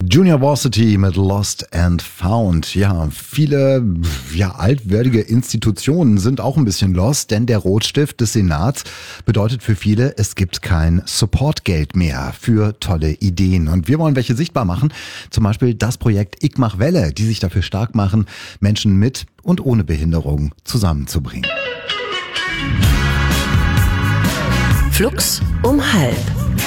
Junior Varsity mit Lost and Found. Ja, viele altwertige Institutionen sind auch ein bisschen lost, denn der Rotstift des Senats bedeutet für viele, es gibt kein Supportgeld mehr für tolle Ideen. Und wir wollen welche sichtbar machen, zum Beispiel das Projekt Ich mach Welle, die sich dafür stark machen, Menschen mit und ohne Behinderung zusammenzubringen. Flux um halb.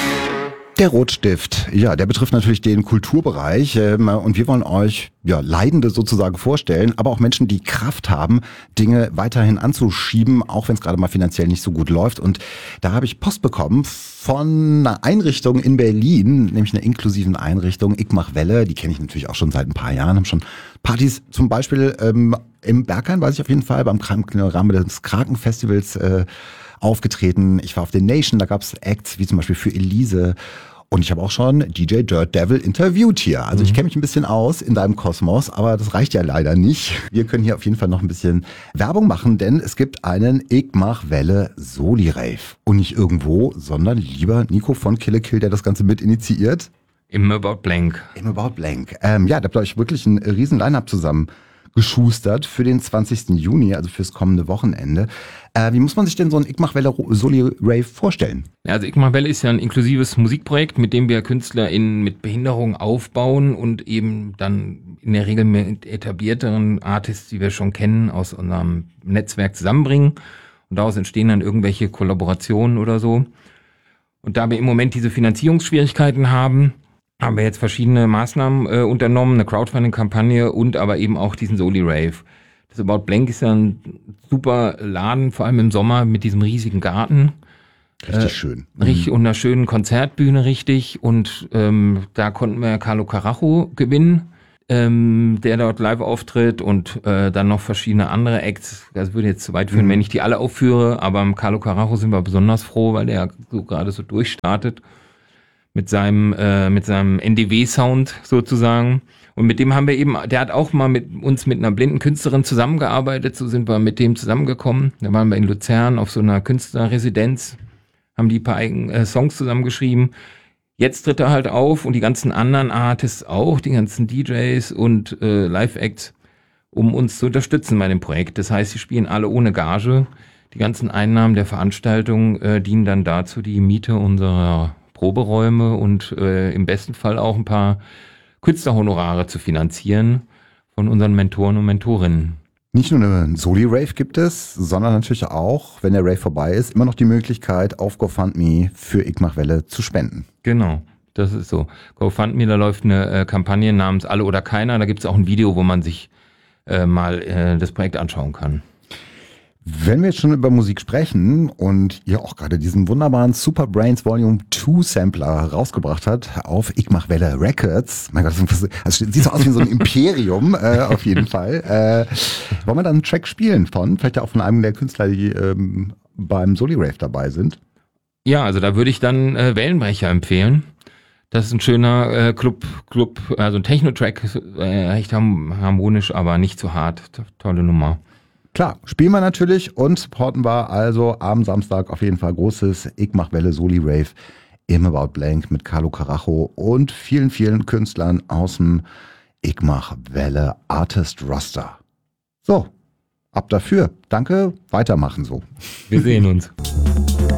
Der Rotstift, ja, der betrifft natürlich den Kulturbereich und wir wollen euch Leidende sozusagen vorstellen, aber auch Menschen, die Kraft haben, Dinge weiterhin anzuschieben, auch wenn es gerade mal finanziell nicht so gut läuft. Und da habe ich Post bekommen von einer Einrichtung in Berlin, nämlich einer inklusiven Einrichtung, Ich mach Welle, die kenne ich natürlich auch schon seit ein paar Jahren, haben schon Partys zum Beispiel im Berghain, weiß ich auf jeden Fall, beim Rahmen des Krakenfestivals aufgetreten. Ich war auf den Nation, da gab es Acts wie zum Beispiel für Elise. Und ich habe auch schon DJ Dirt Devil interviewt hier. Also ich kenne mich ein bisschen aus in deinem Kosmos, aber das reicht ja leider nicht. Wir können hier auf jeden Fall noch ein bisschen Werbung machen, denn es gibt einen Ich mach Welle Soli-Rave. Und nicht irgendwo, sondern lieber Nico von Kill Kill, der das Ganze mit initiiert. Im About Blank. Im About Blank. Da habt ihr euch wirklich ein riesen Line-Up zusammen geschustert für den 20. Juni, also fürs kommende Wochenende. Wie muss man sich denn so ein Ich mach Welle Soli-Rave vorstellen? Ja, also Ich mach Welle ist ja ein inklusives Musikprojekt, mit dem wir KünstlerInnen mit Behinderung aufbauen und eben dann in der Regel mit etablierteren Artists, die wir schon kennen, aus unserem Netzwerk zusammenbringen. Und daraus entstehen dann irgendwelche Kollaborationen oder so. Und da wir im Moment diese Finanzierungsschwierigkeiten haben wir jetzt verschiedene Maßnahmen unternommen, eine Crowdfunding-Kampagne und aber eben auch diesen Soli-Rave. Das About Blank ist ja ein super Laden, vor allem im Sommer mit diesem riesigen Garten. Richtig schön. Richtig, und einer schönen Konzertbühne, richtig. Und da konnten wir Carlo Carajo gewinnen, der dort live auftritt und dann noch verschiedene andere Acts. Das würde jetzt zu weit führen, wenn ich die alle aufführe, aber am Carlo Carajo sind wir besonders froh, weil der so gerade so durchstartet mit seinem NDW-Sound sozusagen. Und mit dem haben wir eben, der hat auch mal mit uns mit einer blinden Künstlerin zusammengearbeitet, so sind wir mit dem zusammengekommen. Da waren wir in Luzern auf so einer Künstlerresidenz, haben die paar Songs zusammengeschrieben. Jetzt tritt er halt auf und die ganzen anderen Artists auch, die ganzen DJs und Live-Acts, um uns zu unterstützen bei dem Projekt. Das heißt, sie spielen alle ohne Gage. Die ganzen Einnahmen der Veranstaltung dienen dann dazu, die Miete unserer Proberäume und im besten Fall auch ein paar Künstlerhonorare zu finanzieren von unseren Mentoren und Mentorinnen. Nicht nur einen Soli-Rave gibt es, sondern natürlich auch, wenn der Rave vorbei ist, immer noch die Möglichkeit, auf GoFundMe für Ich mach Welle zu spenden. Genau, das ist so. GoFundMe, da läuft eine Kampagne namens Alle oder Keiner. Da gibt es auch ein Video, wo man sich mal das Projekt anschauen kann. Wenn wir jetzt schon über Musik sprechen und ihr auch gerade diesen wunderbaren Super Brains Volume 2 Sampler rausgebracht hat auf Ich mach Welle Records, mein Gott, das sieht so aus wie so ein Imperium, auf jeden Fall. Wollen wir dann einen Track spielen vielleicht auch von einem der Künstler, die beim Soli-Rave dabei sind? Ja, also da würde ich dann Wellenbrecher empfehlen. Das ist ein schöner Club, also ein Techno-Track, recht harmonisch, aber nicht zu hart. Tolle Nummer. Klar, spielen wir natürlich und supporten wir also am Samstag auf jeden Fall großes Ich mach Welle Soli-Rave im About Blank mit Carlo Carajo und vielen, vielen Künstlern aus dem Ich mach Welle Artist Roster. So, ab dafür. Danke, weitermachen so. Wir sehen uns.